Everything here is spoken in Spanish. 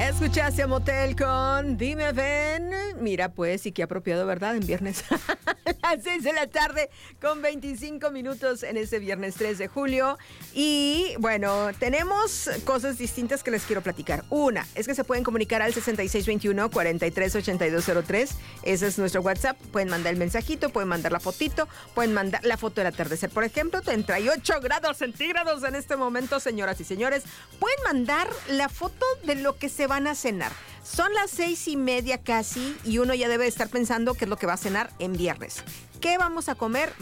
Escuchaste a Motel con Dime Ven. Mira, pues, y qué apropiado, ¿verdad? En viernes a las 6 de la tarde con 25 minutos en este viernes 3 de julio. Y bueno, tenemos cosas distintas que les quiero platicar. Una, es que se pueden comunicar al 6621-438203. Ese es nuestro WhatsApp. Pueden mandar el mensajito, pueden mandar la fotito, pueden mandar la foto del atardecer, por ejemplo, 38 grados centígrados en este momento, señoras y señores. Pueden mandar la foto de lo que se van a cenar. Son las 6:30 casi y uno ya debe estar pensando qué es lo que va a cenar en viernes. ¿Qué vamos a comer?